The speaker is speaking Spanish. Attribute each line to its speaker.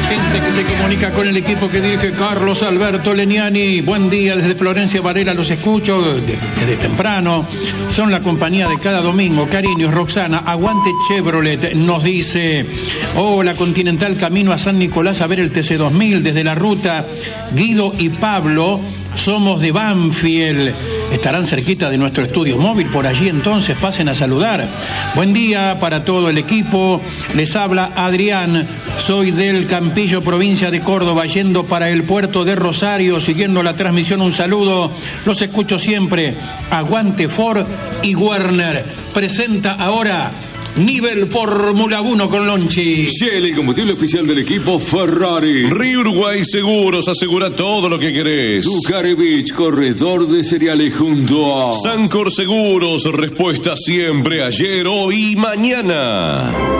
Speaker 1: Gente que se comunica con el equipo que dirige Carlos Alberto Leniani. Buen día desde Florencia Varela, los escucho desde temprano. Son la compañía de cada domingo. Cariños, Roxana, aguante Chevrolet, nos dice. Hola, Continental, camino a San Nicolás a ver el TC2000 desde la ruta. Guido y Pablo, somos de Banfield. Estarán cerquita de nuestro estudio móvil, por allí entonces pasen a saludar. Buen día para todo el equipo. Les habla Adrián, soy del Campillo, provincia de Córdoba, yendo para el puerto de Rosario, siguiendo la transmisión. Un saludo, los escucho siempre. Aguante Ford y Werner. Presenta ahora Nivel Fórmula 1 con Lonchi.
Speaker 2: Shell, el combustible oficial del equipo Ferrari.
Speaker 3: Río Uruguay Seguros, asegura todo lo que querés.
Speaker 2: Ducati Beach, corredor de cereales junto a
Speaker 3: Sancor Seguros, respuesta siempre ayer, hoy y mañana.